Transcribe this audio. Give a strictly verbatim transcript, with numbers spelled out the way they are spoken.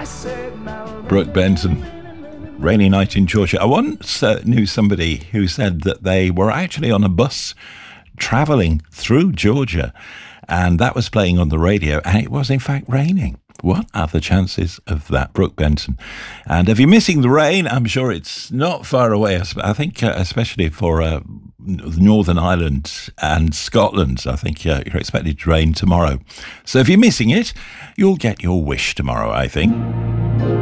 Brooke Benton, Rainy Night in Georgia. I once uh, knew somebody who said that they were actually on a bus travelling through Georgia, and that was playing on the radio, and it was in fact raining. What are the chances of that? Brooke Benton. And if you're missing the rain, I'm sure it's not far away. I think uh, especially for uh, Northern Ireland and Scotland, I think uh, you're expected to rain tomorrow. So if you're missing it, you'll get your wish tomorrow, I think.